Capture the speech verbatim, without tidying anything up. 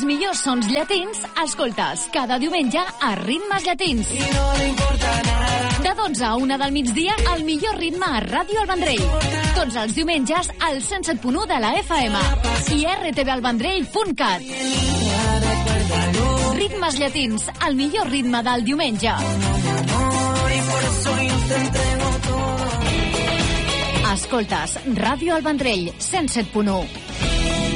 millors sons llatins, escoltes cada diumenge a Ritmes Llatins. De dotze a una del migdia, el millor ritme a Ràdio El Vendrell. Tots els diumenges al cent set punt u de la F M i r t v el vendrell punt cat. Ritmes Llatins, el millor ritme del diumenge. Escoltes Ràdio El Vendrell, cent set punt u.